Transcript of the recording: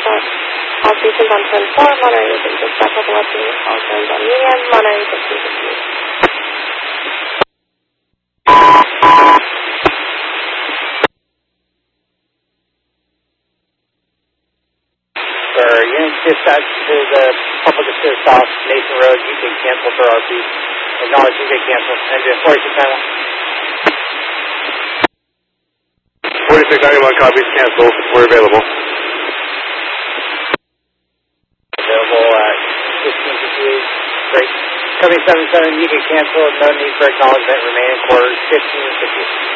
all stations on turn 4, Monterey is just back up left and all turns on medium, Monterey 1558. For unit dispatch to the public assist off Mason Road, you can cancel for RP. Acknowledge you can cancel. Engine 4691. 4691 copies, cancel. We're available. Available at 1558. Great. Coming 77, you can cancel. No need for acknowledgement. Remaining quarters 1550.